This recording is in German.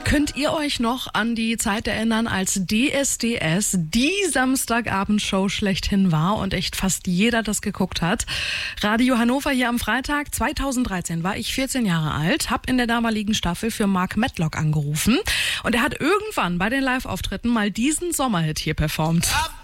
Könnt ihr euch noch an die Zeit erinnern, als DSDS die Samstagabendshow schlechthin war und echt fast jeder das geguckt hat? Radio Hannover hier am Freitag 2013 war ich 14 Jahre alt, habe in der damaligen Staffel für Mark Medlock angerufen und er hat irgendwann bei den Live-Auftritten mal diesen Sommerhit hier performt.